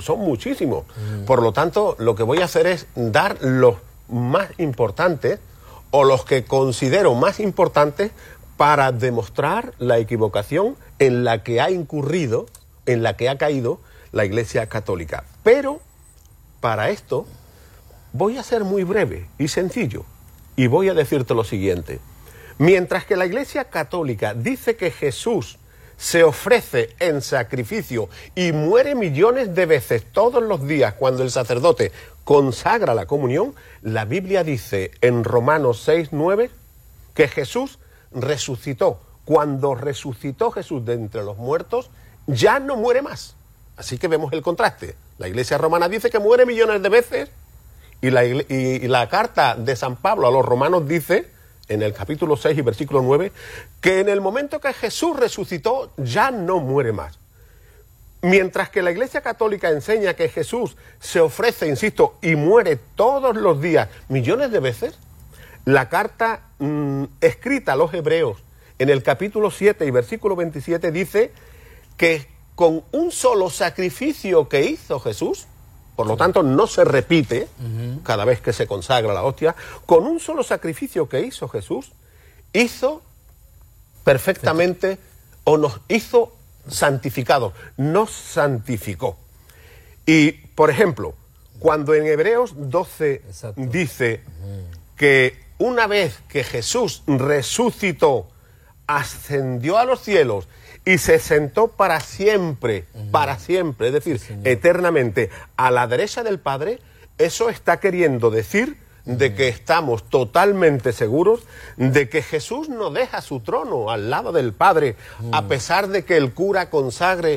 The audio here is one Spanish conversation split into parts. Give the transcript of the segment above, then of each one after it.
son muchísimos. Por lo tanto, lo que voy a hacer es dar los más importantes o los que considero más importantes para demostrar la equivocación en la que ha incurrido, en la que ha caído la Iglesia Católica. Pero, para esto, voy a ser muy breve y sencillo, y voy a decirte lo siguiente. Mientras que la Iglesia Católica dice que Jesús se ofrece en sacrificio y muere millones de veces todos los días cuando el sacerdote consagra la comunión, la Biblia dice en Romanos 6:9 que Jesús resucitó. Cuando resucitó Jesús de entre los muertos, ya no muere más. Así que vemos el contraste. La Iglesia romana dice que muere millones de veces y la carta de San Pablo a los romanos dice, en el capítulo 6 y versículo 9, que en el momento que Jesús resucitó ya no muere más. Mientras que la Iglesia Católica enseña que Jesús se ofrece, insisto, y muere todos los días millones de veces, la carta escrita a los hebreos en el capítulo 7 y versículo 27 dice que con un solo sacrificio que hizo Jesús, por lo tanto no se repite cada vez que se consagra la hostia, con un solo sacrificio que hizo Jesús, hizo perfectamente o nos hizo santificados, nos santificó. Y, por ejemplo, cuando en Hebreos 12 dice que una vez que Jesús resucitó, ascendió a los cielos y se sentó para siempre, es decir, eternamente, a la derecha del Padre, eso está queriendo decir de que estamos totalmente seguros de que Jesús no deja su trono al lado del Padre, a pesar de que el cura consagre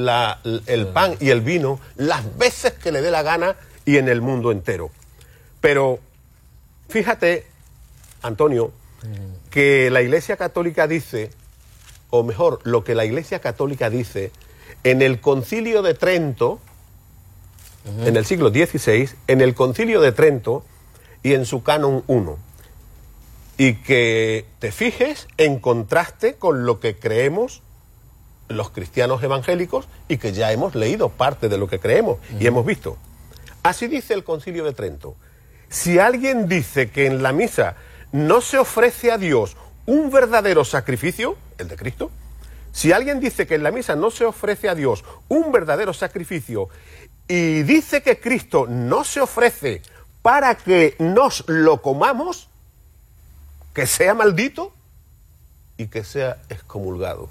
el pan y el vino las veces que le dé la gana y en el mundo entero. Pero fíjate, Antonio, que la Iglesia Católica dice, o mejor, lo que la Iglesia Católica dice en el Concilio de Trento, en el siglo XVI, en el Concilio de Trento y en su Canon 1. Y que te fijes en contraste con lo que creemos los cristianos evangélicos y que ya hemos leído parte de lo que creemos y hemos visto. Así dice el Concilio de Trento. Si alguien dice que en la misa no se ofrece a Dios un verdadero sacrificio, el de Cristo, si alguien dice que en la misa no se ofrece a Dios un verdadero sacrificio y dice que Cristo no se ofrece para que nos lo comamos, que sea maldito y que sea excomulgado.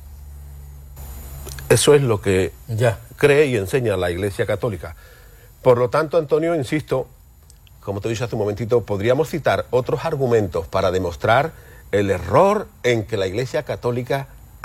Eso es lo que cree y enseña la Iglesia Católica. Por lo tanto, Antonio, insisto, como te he dicho hace un momentito, podríamos citar otros argumentos para demostrar el error en que la Iglesia Católica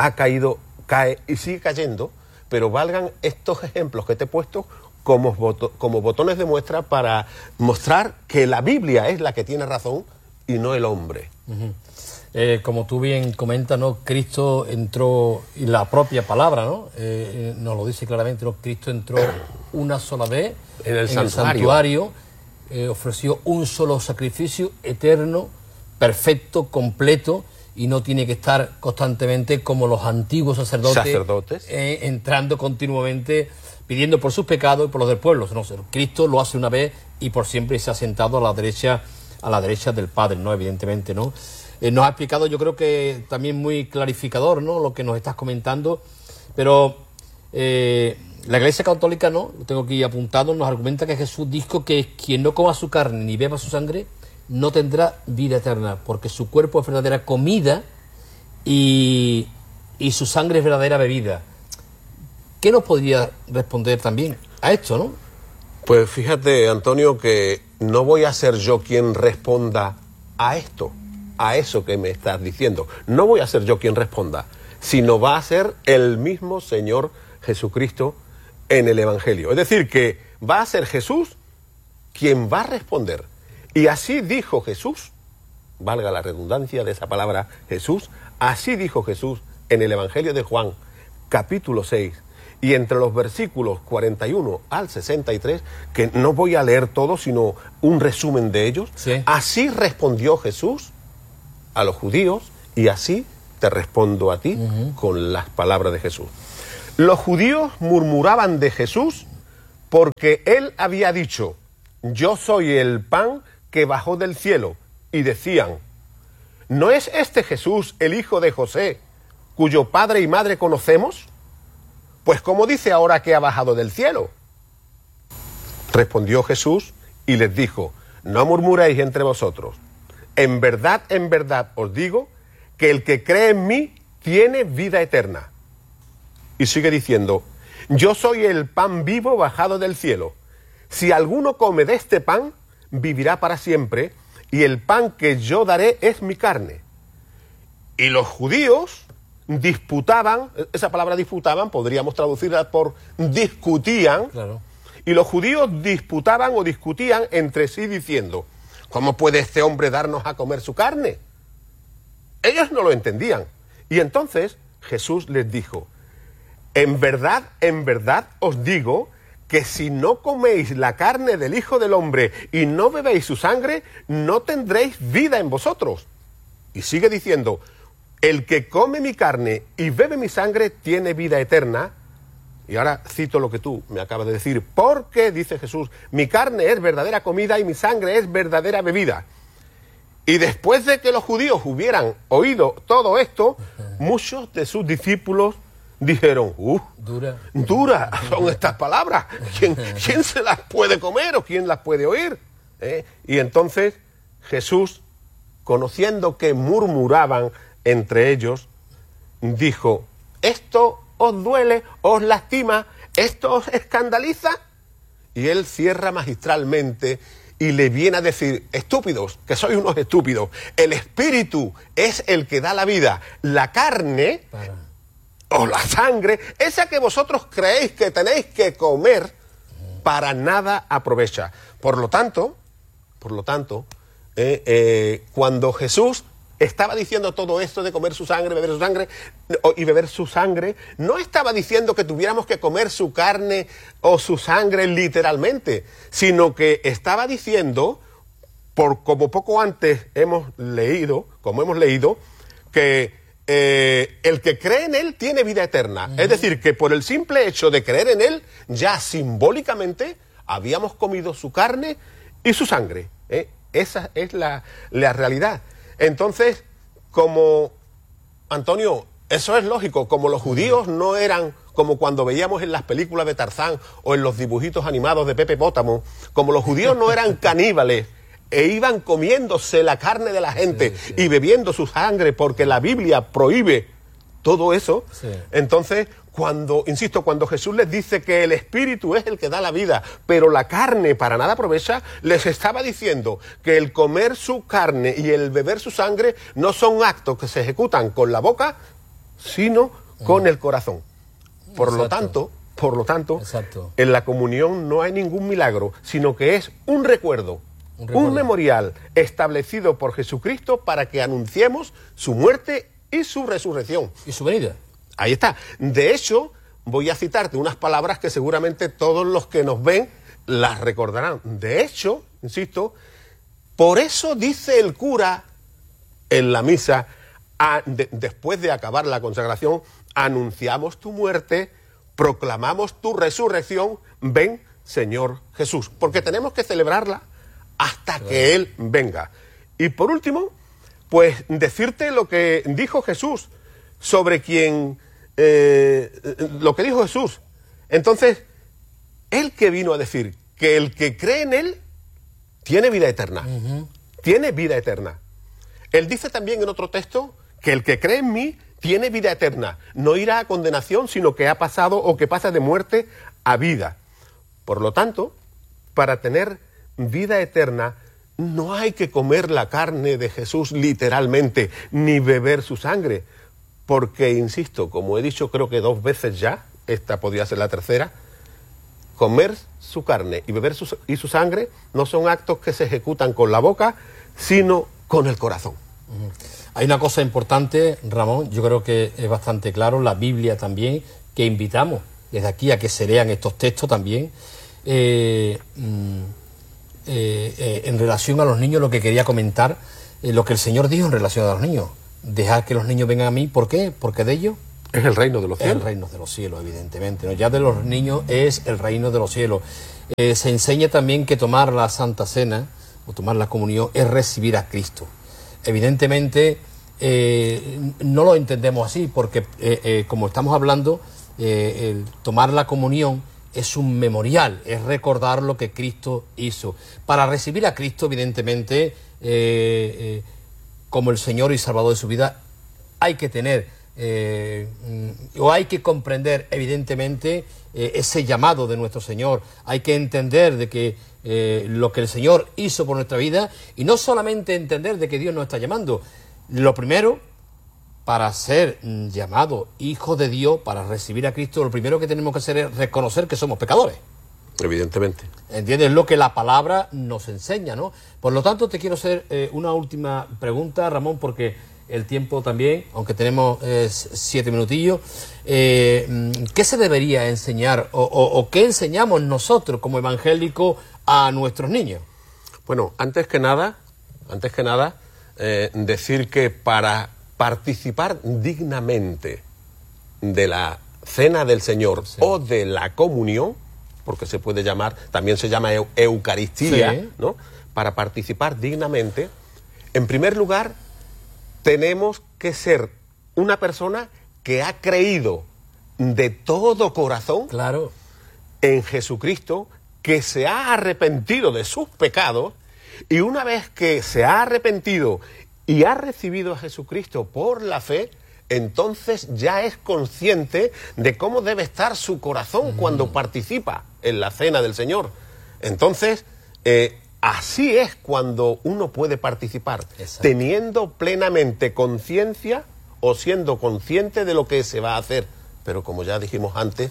cae y sigue cayendo, pero valgan estos ejemplos que te he puesto como botones de muestra para mostrar que la Biblia es la que tiene razón y no el hombre. Como tú bien comentas, ¿no? Cristo entró, y la propia palabra, ¿no? Nos lo dice claramente, ¿no? Cristo entró una sola vez en el santuario, ofreció un solo sacrificio eterno, perfecto, completo, y no tiene que estar constantemente como los antiguos sacerdotes. Entrando continuamente, pidiendo por sus pecados y por los del pueblo. No, Cristo lo hace una vez y por siempre se ha sentado a la derecha del Padre, ¿no? Evidentemente, ¿no? Nos ha explicado, yo creo que también muy clarificador, ¿no? Lo que nos estás comentando, pero la Iglesia Católica, ¿no? Lo tengo aquí apuntado, nos argumenta que Jesús dijo que quien no coma su carne ni beba su sangre no tendrá vida eterna, porque su cuerpo es verdadera comida y su sangre es verdadera bebida. ¿Qué nos podría responder también a esto, no? Pues fíjate, Antonio, que no voy a ser yo quien responda a esto, a eso que me estás diciendo. No voy a ser yo quien responda, sino va a ser el mismo Señor Jesucristo en el Evangelio. Es decir, que va a ser Jesús quien va a responder. Y así dijo Jesús, valga la redundancia de esa palabra Jesús, así dijo Jesús en el Evangelio de Juan, capítulo 6, y entre los versículos 41 al 63, que no voy a leer todo, sino un resumen de ellos, así respondió Jesús a los judíos, y así te respondo a ti con las palabras de Jesús. Los judíos murmuraban de Jesús porque él había dicho: yo soy el pan que bajó del cielo. Y decían: ¿no es este Jesús el hijo de José, cuyo padre y madre conocemos? Pues ¿cómo dice ahora que ha bajado del cielo? Respondió Jesús y les dijo: no murmuréis entre vosotros. En verdad os digo que el que cree en mí tiene vida eterna. Y sigue diciendo: yo soy el pan vivo bajado del cielo. Si alguno come de este pan, vivirá para siempre, y el pan que yo daré es mi carne. Y los judíos disputaban, esa palabra disputaban, podríamos traducirla por discutían, claro. Y los judíos disputaban o discutían entre sí diciendo: ¿cómo puede este hombre darnos a comer su carne? Ellos no lo entendían. Y entonces Jesús les dijo: en verdad os digo que si no coméis la carne del Hijo del Hombre y no bebéis su sangre, no tendréis vida en vosotros. Y sigue diciendo: el que come mi carne y bebe mi sangre tiene vida eterna. Y ahora cito lo que tú me acabas de decir: porque, dice Jesús, mi carne es verdadera comida y mi sangre es verdadera bebida. Y después de que los judíos hubieran oído todo esto, muchos de sus discípulos dijeron: dura son estas palabras. ¿Quién se las puede comer o quién las puede oír? Y entonces Jesús, conociendo que murmuraban entre ellos, dijo: ¿esto os duele, os lastima, esto os escandaliza? Y él cierra magistralmente y le viene a decir: estúpidos, que sois unos estúpidos. El espíritu es el que da la vida. La carne o la sangre, esa que vosotros creéis que tenéis que comer, para nada aprovecha. Por lo tanto, cuando Jesús estaba diciendo todo esto de comer su sangre, beber su sangre y beber su sangre, no estaba diciendo que tuviéramos que comer su carne o su sangre literalmente, sino que estaba diciendo, como poco antes hemos leído, que el que cree en él tiene vida eterna. Es decir, que por el simple hecho de creer en él, ya simbólicamente habíamos comido su carne y su sangre. Esa es la realidad. Entonces, como Antonio, eso es lógico, como los judíos no eran como cuando veíamos en las películas de Tarzán o en los dibujitos animados de Pepe Pótamo, como los judíos no eran caníbales e iban comiéndose la carne de la gente y bebiendo su sangre, porque la Biblia prohíbe todo eso. Entonces, cuando Jesús les dice que el espíritu es el que da la vida, pero la carne para nada aprovecha, les estaba diciendo que el comer su carne y el beber su sangre no son actos que se ejecutan con la boca, sino con el corazón. Por lo tanto, en la comunión no hay ningún milagro, sino que es un recuerdo, un memorial establecido por Jesucristo para que anunciemos su muerte y su resurrección. Y su venida. Ahí está. De hecho, voy a citarte unas palabras que seguramente todos los que nos ven las recordarán. De hecho, insisto, por eso dice el cura en la misa, después de acabar la consagración: anunciamos tu muerte, proclamamos tu resurrección, ven, Señor Jesús. Porque tenemos que celebrarla hasta que Él venga. Y por último, pues decirte lo que dijo Jesús sobre lo que dijo Jesús. Entonces, Él que vino a decir que el que cree en Él tiene vida eterna. Tiene vida eterna. Él dice también en otro texto que el que cree en mí tiene vida eterna. No irá a condenación, sino que ha pasado o que pasa de muerte a vida. Por lo tanto, para tener vida eterna, no hay que comer la carne de Jesús literalmente, ni beber su sangre. Porque, insisto, como he dicho creo que 2 veces ya, esta podría ser la tercera, comer su carne y beber su sangre no son actos que se ejecutan con la boca, sino con el corazón. Hay una cosa importante, Ramón, yo creo que es bastante claro, la Biblia también, que invitamos desde aquí a que se lean estos textos también, en relación a los niños, lo que quería comentar, lo que el Señor dijo en relación a los niños. Dejar que los niños vengan a mí, ¿por qué? Porque de ellos Es el reino de los cielos. El reino de los cielos, evidentemente, ¿no? Ya de los niños es el reino de los cielos. Se enseña también que tomar la Santa Cena, o tomar la comunión, es recibir a Cristo. Evidentemente, no lo entendemos así, porque como estamos hablando, el tomar la comunión es un memorial, es recordar lo que Cristo hizo. Para recibir a Cristo, evidentemente, como el Señor y Salvador de su vida, hay que tener, o hay que comprender, evidentemente, ese llamado de nuestro Señor. Hay que entender de que lo que el Señor hizo por nuestra vida, y no solamente entender de que Dios nos está llamando. Lo primero, para ser llamado hijo de Dios, para recibir a Cristo, lo primero que tenemos que hacer es reconocer que somos pecadores. Evidentemente. ¿Entiendes? Lo que la palabra nos enseña, ¿no? Por lo tanto, te quiero hacer una última pregunta, Ramón, porque el tiempo también, aunque tenemos 7 minutillos, ¿qué se debería enseñar o qué enseñamos nosotros como evangélicos a nuestros niños? Bueno, antes que nada, decir que para participar dignamente de la cena del Señor, sí, o de la comunión, porque se puede llamar, también se llama Eucaristía, sí, ¿no? Para participar dignamente, en primer lugar, tenemos que ser una persona que ha creído de todo corazón, claro, en Jesucristo, que se ha arrepentido de sus pecados, y una vez que se ha arrepentido y ha recibido a Jesucristo por la fe, entonces ya es consciente de cómo debe estar su corazón cuando participa en la cena del Señor. Entonces, así es cuando uno puede participar, teniendo plenamente conciencia o siendo consciente de lo que se va a hacer. Pero como ya dijimos antes,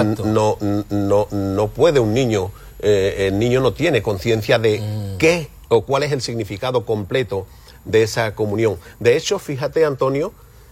no puede un niño, el niño no tiene conciencia de qué o cuál es el significado completo de esa comunión. De hecho, fíjate, Antonio,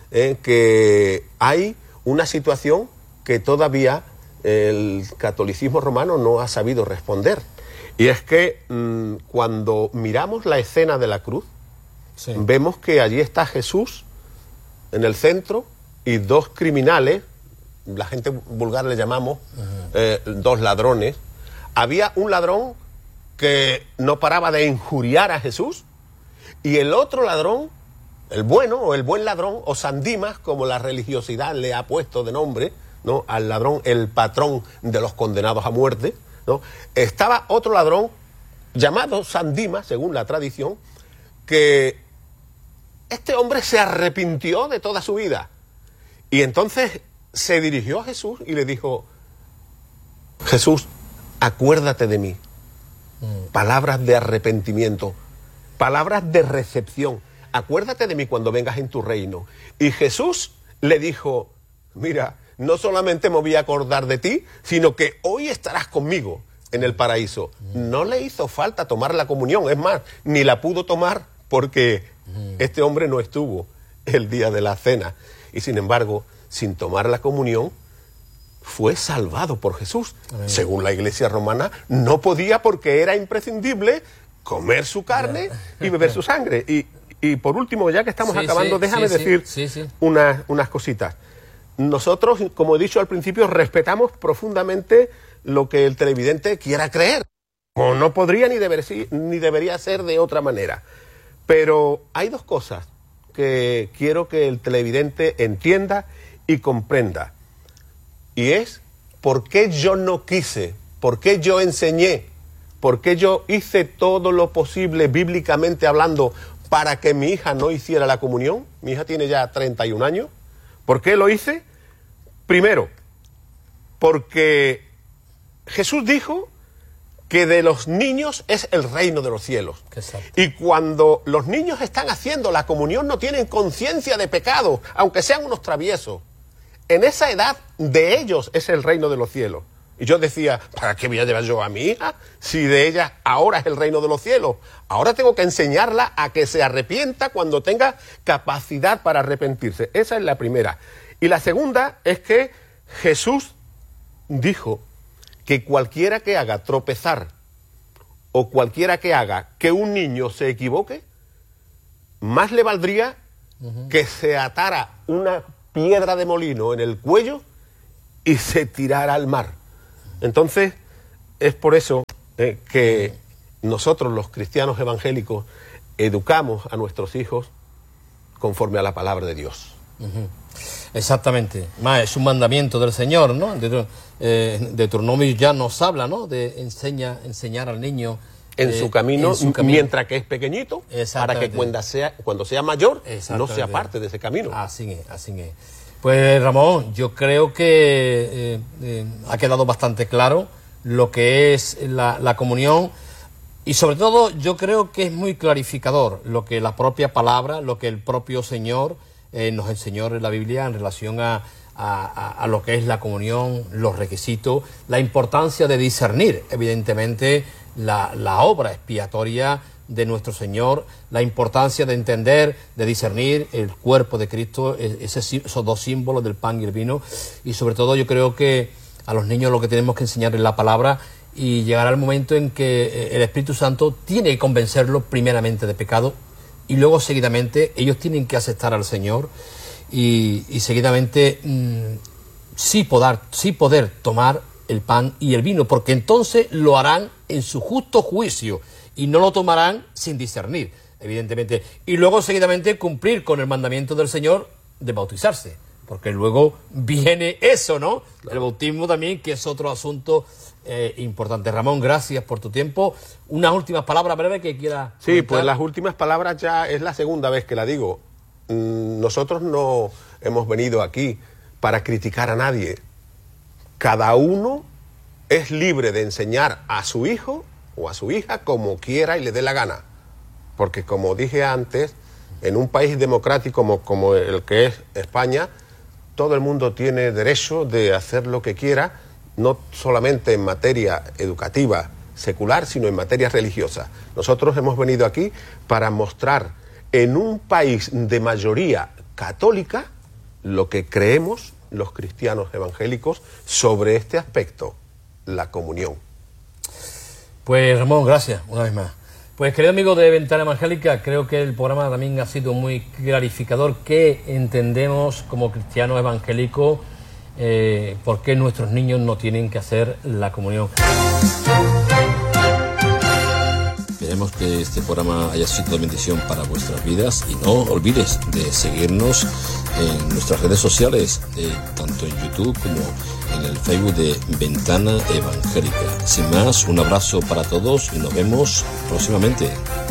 que hay una situación que todavía el catolicismo romano no ha sabido responder. Y es que cuando miramos la escena de la cruz, sí, vemos que allí está Jesús en el centro y dos criminales, la gente vulgar le llamamos dos ladrones. Había un ladrón que no paraba de injuriar a Jesús, y el otro ladrón, el bueno o el buen ladrón, o San Dimas, como la religiosidad le ha puesto de nombre, ¿no?, al ladrón, el patrón de los condenados a muerte, ¿no? Estaba otro ladrón llamado San Dimas, según la tradición, que este hombre se arrepintió de toda su vida. Y entonces se dirigió a Jesús y le dijo: Jesús, acuérdate de mí. Palabras de arrepentimiento, palabras de recepción. Acuérdate de mí cuando vengas en tu reino. Y Jesús le dijo: mira, no solamente me voy a acordar de ti, sino que hoy estarás conmigo en el paraíso. No le hizo falta tomar la comunión, es más, ni la pudo tomar porque este hombre no estuvo el día de la cena. Y sin embargo, sin tomar la comunión, fue salvado por Jesús. Amén. Según la Iglesia romana, no podía porque era imprescindible comer su carne y beber su sangre. Y por último, ya que estamos acabando, déjame decir unas cositas. Nosotros, como he dicho al principio, respetamos profundamente lo que el televidente quiera creer. O no podría ni debería ser de otra manera. Pero hay dos cosas que quiero que el televidente entienda y comprenda. Y es por qué yo no quise, por qué yo enseñé, por qué yo hice todo lo posible bíblicamente hablando para que mi hija no hiciera la comunión. Mi hija tiene ya 31 años. ¿Por qué lo hice? Primero, porque Jesús dijo que de los niños es el reino de los cielos. Exacto. Y cuando los niños están haciendo la comunión no tienen conciencia de pecado, aunque sean unos traviesos. En esa edad de ellos es el reino de los cielos. Y yo decía, ¿para qué voy a llevar yo a mi hija si de ella ahora es el reino de los cielos? Ahora tengo que enseñarla a que se arrepienta cuando tenga capacidad para arrepentirse. Esa es la primera. Y la segunda es que Jesús dijo que cualquiera que haga tropezar o cualquiera que haga que un niño se equivoque, más le valdría que se atara una piedra de molino en el cuello y se tirara al mar. Entonces, es por eso que nosotros, los cristianos evangélicos, educamos a nuestros hijos conforme a la palabra de Dios. Exactamente. Más es un mandamiento del Señor, ¿no? Deuteronomio ya nos habla, ¿no? De enseñar al niño en su camino, mientras que es pequeñito, para que cuando sea mayor no se aparte de ese camino. Así es, así es. Pues Ramón, yo creo que ha quedado bastante claro lo que es la comunión, y sobre todo yo creo que es muy clarificador lo que la propia palabra, lo que el propio Señor nos enseñó en la Biblia en relación a lo que es la comunión, los requisitos, la importancia de discernir, evidentemente, la obra expiatoria de nuestro Señor, la importancia de entender, de discernir el cuerpo de Cristo, esos dos símbolos del pan y el vino, y sobre todo yo creo que a los niños lo que tenemos que enseñar es la palabra, y llegará el momento en que el Espíritu Santo tiene que convencerlos primeramente de pecado, y luego seguidamente ellos tienen que aceptar al Señor, y seguidamente sí poder tomar el pan y el vino, porque entonces lo harán en su justo juicio y no lo tomarán sin discernir, evidentemente, y luego seguidamente cumplir con el mandamiento del Señor de bautizarse, porque luego viene eso, ¿no? El bautismo también, que es otro asunto importante. Ramón, gracias por tu tiempo. Unas últimas palabras breves que quiera comentar. Sí, pues las últimas palabras ya es la segunda vez que la digo. Nosotros no hemos venido aquí para criticar a nadie. Cada uno es libre de enseñar a su hijo o a su hija como quiera y le dé la gana. Porque como dije antes, en un país democrático como el que es España, todo el mundo tiene derecho de hacer lo que quiera, no solamente en materia educativa, secular, sino en materia religiosa. Nosotros hemos venido aquí para mostrar en un país de mayoría católica lo que creemos los cristianos evangélicos sobre este aspecto, la comunión. Pues Ramón, gracias una vez más. Pues querido amigo de Ventana Evangélica, creo que el programa también ha sido muy clarificador, que entendemos como cristianos evangélicos por qué nuestros niños no tienen que hacer la comunión. Esperemos que este programa haya sido de bendición para vuestras vidas, y no olvides de seguirnos en nuestras redes sociales, tanto en YouTube como en el Facebook de Ventana Evangélica. Sin más, un abrazo para todos y nos vemos próximamente.